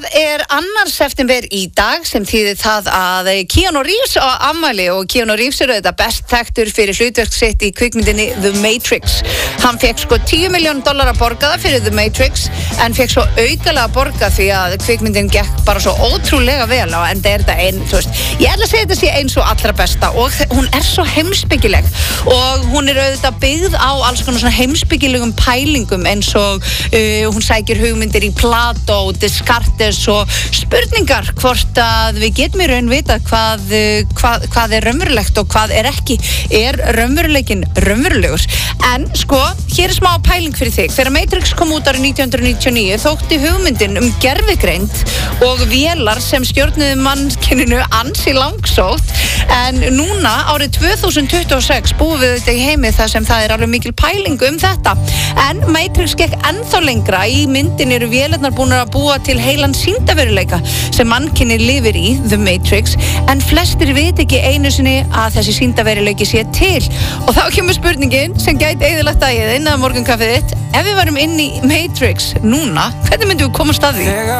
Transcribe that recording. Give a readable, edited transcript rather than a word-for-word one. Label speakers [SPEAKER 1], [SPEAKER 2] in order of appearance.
[SPEAKER 1] Það 2. september í dag sem þýðir það að Keanu Reeves á afmæli og Keanu Reeves þetta best þekktur fyrir hlutverk sitt í kvikmyndinni The Matrix. Hann fekk sko $10 million borgaða fyrir The Matrix en fekk svo aukalega borgað því að kvikmyndin gekk bara svo ótrúlega vel og enda þetta ég ætla að segja þetta sé eins og allra besta og hún svo heimspekileg og hún auðvitað byggð á alls konar svona heimspekilegum pælingum eins og hún sækir hugmyndir í Plato, Descartes og spurningar hvort að við getum í raun vitað hvað raunverulegt og hvað ekki. Raunveruleikinn raunverulegur? En sko, hér smá pæling fyrir þig. Þegar Matrix kom út árið 1999 þótti hugmyndin gervigreind og vélar sem stjórnuðu mannkyninu ansi langsótt en núna árið 2026 búum við þetta í heimi þar sem það alveg mikil pæling þetta. En Matrix gekk ennþá lengra. Í myndin eru vélarnar búnar að búa til heilan sýndarveruleika sem mannkynið lifir í, The Matrix, en flestir vita ekki einu sinni að þessi sýndarveruleiki sé til. Og þá kemur spurningin sem gæti eyðilagt daginn eða morgunkaffið þitt. Ef við varum inn í Matrix núna, hvernig myndum við komast að því?